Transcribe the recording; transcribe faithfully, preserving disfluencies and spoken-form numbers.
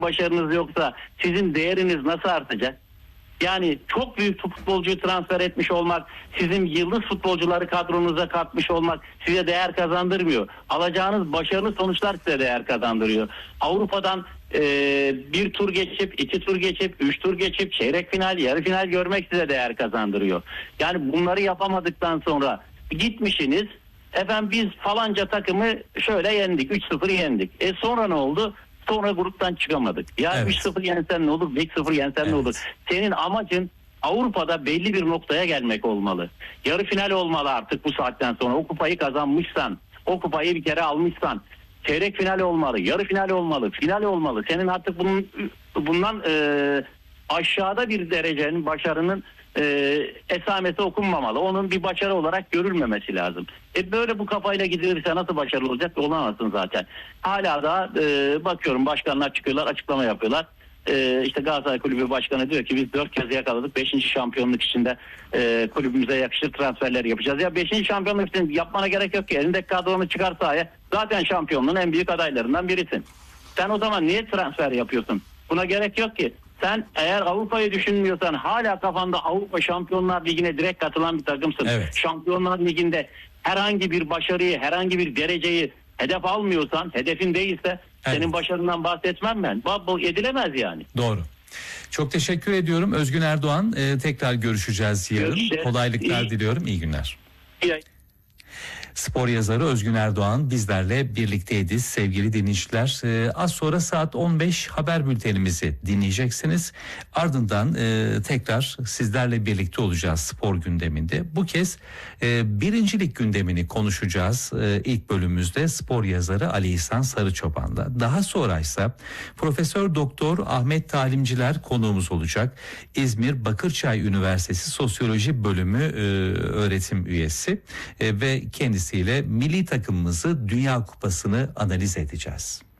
başarınız yoksa sizin değeriniz nasıl artacak? Yani çok büyük futbolcuyu transfer etmiş olmak, sizin yıldız futbolcuları kadronuza katmış olmak size değer kazandırmıyor. Alacağınız başarılı sonuçlar size değer kazandırıyor. Avrupa'dan e, bir tur geçip, iki tur geçip, üç tur geçip, çeyrek final, yarı final görmek size değer kazandırıyor. Yani bunları yapamadıktan sonra gitmişsiniz, efendim biz falanca takımı şöyle yendik, üç sıfır yendik. E sonra ne oldu? Sonra gruptan çıkamadık. Ya Evet. üç sıfır yensen ne olur? beş sıfır yensen Evet. ne olur? Senin amacın Avrupa'da belli bir noktaya gelmek olmalı. Yarı final olmalı artık bu saatten sonra. O kupayı kazanmışsan, o kupayı bir kere almışsan, çeyrek final olmalı, yarı final olmalı, final olmalı. Senin artık bunun bundan e, aşağıda bir derecenin, başarının e, esamesi okunmamalı. Onun bir başarı olarak görülmemesi lazım. E böyle bu kafayla gidilirse nasıl başarılı olacak? Olamazsın zaten. Hala da e, bakıyorum başkanlar çıkıyorlar, açıklama yapıyorlar. E, işte Galatasaray Kulübü Başkanı diyor ki biz dört kez yakaladık. Beşinci şampiyonluk içinde e, kulübümüze yakışır transferler yapacağız. Ya beşinci şampiyonluk için yapmana gerek yok ki. Elindeki kadronu çıkar sahaya. Zaten şampiyonluğun en büyük adaylarından birisin. Sen o zaman niye transfer yapıyorsun? Buna gerek yok ki. Sen eğer Avrupa'yı düşünmüyorsan, hala kafanda Avrupa Şampiyonlar Ligi'ne direkt katılan bir takımsın. Evet. Şampiyonlar Ligi'nde herhangi bir başarıyı, herhangi bir dereceyi hedef almıyorsan, hedefin değilse Evet. senin başarından bahsetmem ben. Bu edilemez yani. Doğru. Çok teşekkür ediyorum Özgün Erdoğan. Ee, tekrar görüşeceğiz yarın. Görüşeceğiz. Kolaylıklar İyi. diliyorum. İyi günler. İyi. Spor yazarı Özgün Erdoğan bizlerle birlikteydi sevgili dinleyiciler. Ee, az sonra saat on beş haber bültenimizi dinleyeceksiniz. Ardından e, tekrar sizlerle birlikte olacağız spor gündeminde. Bu kez e, birincilik gündemini konuşacağız. E, ilk bölümümüzde spor yazarı Ali İhsan Sarıçoban'la. Daha sonra ise Profesör Doktor Ahmet Talimciler konuğumuz olacak. İzmir Bakırçay Üniversitesi Sosyoloji Bölümü e, öğretim üyesi e, ve kendisi ile milli takımımızı, Dünya Kupası'nı analiz edeceğiz.